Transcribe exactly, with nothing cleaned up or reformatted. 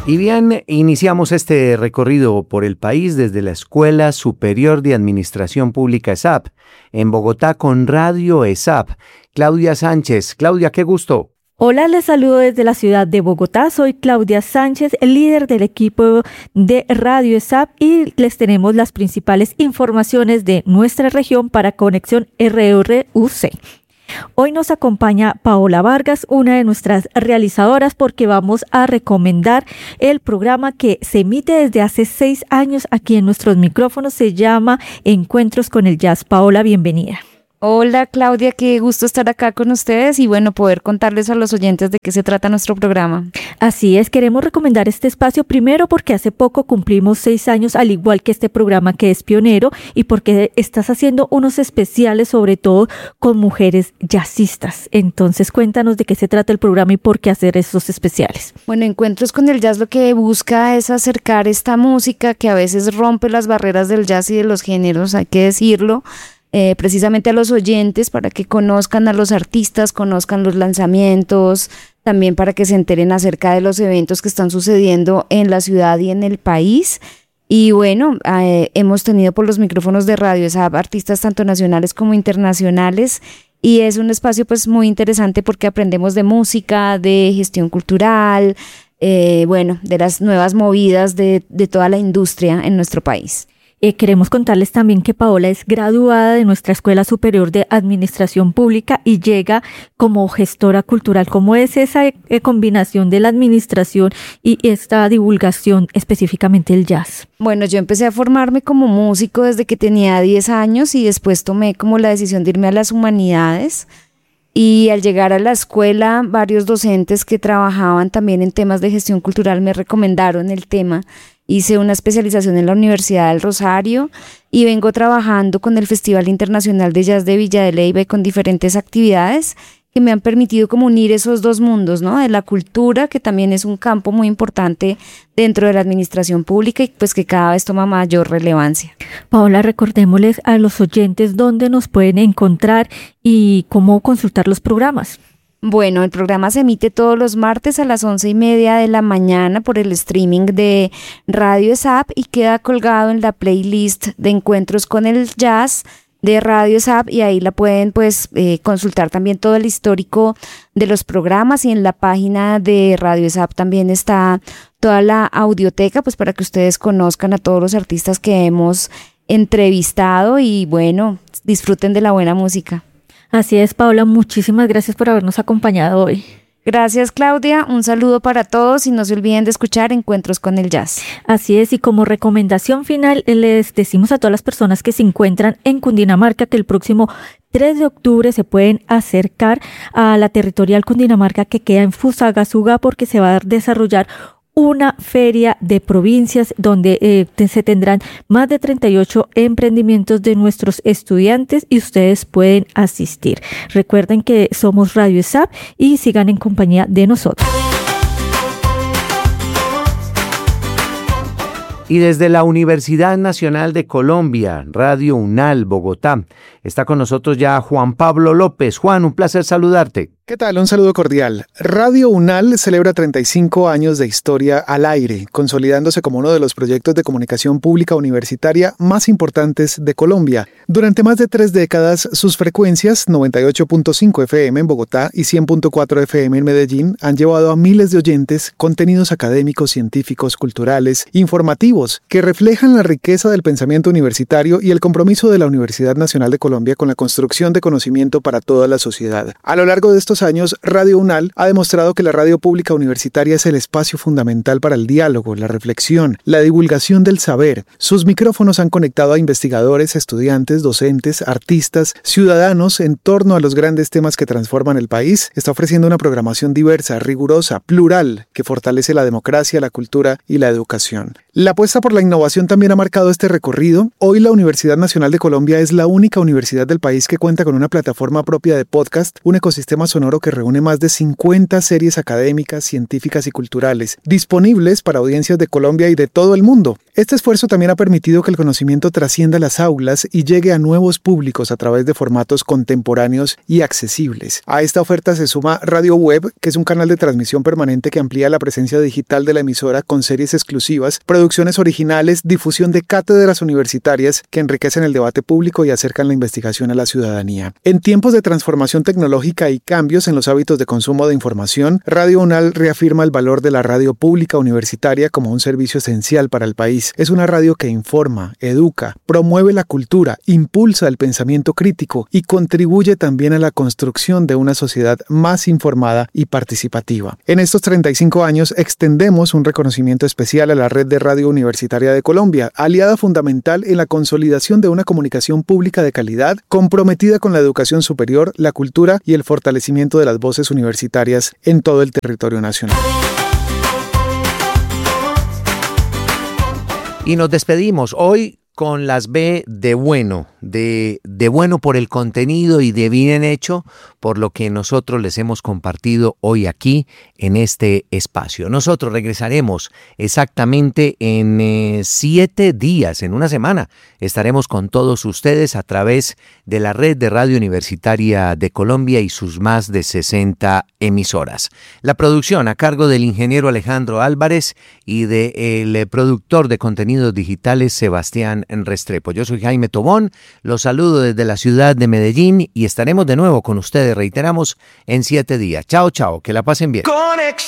Y bien, iniciamos este recorrido por el país desde la Escuela Superior de Administración Pública ESAP, en Bogotá con Radio ESAP. Claudia Sánchez. Claudia, qué gusto. Hola, les saludo desde la ciudad de Bogotá. Soy Claudia Sánchez, el líder del equipo de Radio ESAP, y les tenemos las principales informaciones de nuestra región para Conexión R R U C. Hoy nos acompaña Paola Vargas, una de nuestras realizadoras, porque vamos a recomendar el programa que se emite desde hace seis años aquí en nuestros micrófonos. Se llama Encuentros con el Jazz. Paola, bienvenida. Hola Claudia, qué gusto estar acá con ustedes y bueno, poder contarles a los oyentes de qué se trata nuestro programa. Así es, queremos recomendar este espacio primero porque hace poco cumplimos seis años, al igual que este programa que es pionero, y porque estás haciendo unos especiales sobre todo con mujeres jazzistas. Entonces cuéntanos de qué se trata el programa y por qué hacer esos especiales. Bueno, Encuentros con el Jazz lo que busca es acercar esta música que a veces rompe las barreras del jazz y de los géneros, hay que decirlo, Eh, precisamente a los oyentes, para que conozcan a los artistas, conozcan los lanzamientos, también para que se enteren acerca de los eventos que están sucediendo en la ciudad y en el país. Y bueno, eh, hemos tenido por los micrófonos de Radio ESAP artistas tanto nacionales como internacionales, y es un espacio pues muy interesante porque aprendemos de música, de gestión cultural, eh, bueno, de las nuevas movidas de, de toda la industria en nuestro país. Eh, queremos contarles también que Paola es graduada de nuestra Escuela Superior de Administración Pública y llega como gestora cultural. ¿Cómo es esa eh, combinación de la administración y esta divulgación, específicamente el jazz? Bueno, yo empecé a formarme como músico desde que tenía diez años y después tomé como la decisión de irme a las humanidades. Y al llegar a la escuela, varios docentes que trabajaban también en temas de gestión cultural me recomendaron el tema. Hice una especialización en la Universidad del Rosario y vengo trabajando con el Festival Internacional de Jazz de Villa de Leyva y con diferentes actividades que me han permitido como unir esos dos mundos, ¿no? De la cultura, que también es un campo muy importante dentro de la administración pública y pues que cada vez toma mayor relevancia. Paola, recordémosles a los oyentes dónde nos pueden encontrar y cómo consultar los programas. Bueno, el programa se emite todos los martes a las once y media de la mañana por el streaming de Radio ESAP y queda colgado en la playlist de Encuentros con el Jazz de Radio ESAP, y ahí la pueden pues eh, consultar también todo el histórico de los programas, y en la página de Radio ESAP también está toda la audioteca pues para que ustedes conozcan a todos los artistas que hemos entrevistado y bueno, disfruten de la buena música. Así es, Paola, muchísimas gracias por habernos acompañado hoy. Gracias, Claudia. Un saludo para todos y no se olviden de escuchar Encuentros con el Jazz. Así es, y como recomendación final les decimos a todas las personas que se encuentran en Cundinamarca que el próximo tres de octubre se pueden acercar a la Territorial Cundinamarca que queda en Fusagasugá, porque se va a desarrollar una feria de provincias donde eh, se tendrán más de treinta y ocho emprendimientos de nuestros estudiantes y ustedes pueden asistir. Recuerden que somos Radio ESAP y sigan en compañía de nosotros. Y desde la Universidad Nacional de Colombia, Radio UNAL, Bogotá, está con nosotros ya Juan Pablo López. Juan, un placer saludarte. ¿Qué tal? Un saludo cordial. Radio UNAL celebra treinta y cinco años de historia al aire, consolidándose como uno de los proyectos de comunicación pública universitaria más importantes de Colombia. Durante más de tres décadas, sus frecuencias, noventa y ocho punto cinco F M en Bogotá y cien punto cuatro F M en Medellín, han llevado a miles de oyentes contenidos académicos, científicos, culturales, informativos, que reflejan la riqueza del pensamiento universitario y el compromiso de la Universidad Nacional de Colombia con la construcción de conocimiento para toda la sociedad. A lo largo de estos años, Radio UNAL ha demostrado que la radio pública universitaria es el espacio fundamental para el diálogo, la reflexión, la divulgación del saber. Sus micrófonos han conectado a investigadores, estudiantes, docentes, artistas, ciudadanos en torno a los grandes temas que transforman el país. Está ofreciendo una programación diversa, rigurosa, plural, que fortalece la democracia, la cultura y la educación. La apuesta por la innovación también ha marcado este recorrido. Hoy la Universidad Nacional de Colombia es la única universidad del país que cuenta con una plataforma propia de podcast, un ecosistema sonoro que reúne más de cincuenta series académicas, científicas y culturales, disponibles para audiencias de Colombia y de todo el mundo. Este esfuerzo también ha permitido que el conocimiento trascienda las aulas y llegue a nuevos públicos a través de formatos contemporáneos y accesibles. A esta oferta se suma Radio Web, que es un canal de transmisión permanente que amplía la presencia digital de la emisora con series exclusivas, producciones originales, difusión de cátedras universitarias que enriquecen el debate público y acercan la investigación a la ciudadanía. En tiempos de transformación tecnológica y cambios en los hábitos de consumo de información, Radio UNAL reafirma el valor de la radio pública universitaria como un servicio esencial para el país. Es una radio que informa, educa, promueve la cultura, impulsa el pensamiento crítico y contribuye también a la construcción de una sociedad más informada y participativa. En estos treinta y cinco años extendemos un reconocimiento especial a la Red de Radio Universitaria de Colombia, aliada fundamental en la consolidación de una comunicación pública de calidad, comprometida con la educación superior, la cultura y el fortalecimiento de las voces universitarias en todo el territorio nacional. Y nos despedimos hoy con las B de bueno, de, de bueno por el contenido y de bien hecho por lo que nosotros les hemos compartido hoy aquí en este espacio. Nosotros regresaremos exactamente en eh, siete días, en una semana. Estaremos con todos ustedes a través de la red de Radio Universitaria de Colombia y sus más de sesenta emisoras. La producción a cargo del ingeniero Alejandro Álvarez y del productor de contenidos digitales Sebastián Restrepo. Yo soy Jaime Tobón, los saludo desde la ciudad de Medellín y estaremos de nuevo con ustedes, reiteramos, en siete días. Chao, chao, que la pasen bien.